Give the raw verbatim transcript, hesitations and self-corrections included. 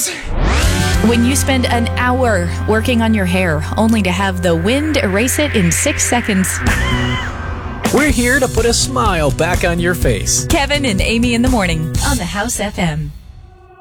was. When you spend an hour working on your hair, only to have the wind erase it in six seconds. We're here to put a smile back on your face. Kevin and Amy in the morning on the House F M.